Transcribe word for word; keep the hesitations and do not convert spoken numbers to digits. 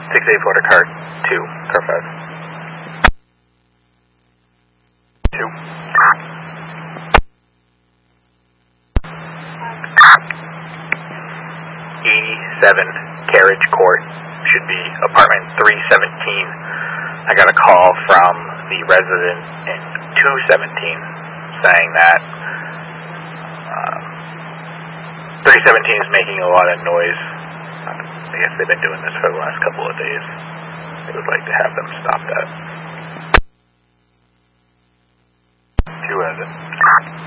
six eight four to car two, car five. two. eighty-seven Carriage Court, should be apartment three seventeen. I got a call from the resident in two seventeen saying that uh, three seventeen is making a lot of noise. Uh, I guess they've been doing this for the last couple of days. They would like to have them stop that. Two has it.